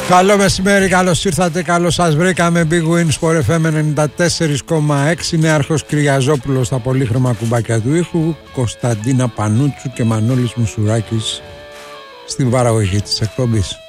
Καλό μεσημέρι, καλώς ήρθατε, καλώς σας βρήκαμε. Big Win Sport FM 94,6. Νέαρχος Κυριαζόπουλος στα πολύχρωμα κουμπάκια του ήχου, Κωνσταντίνα Πανούτσου και Μανώλης Μουσουράκης στην παραγωγή της εκπομπής.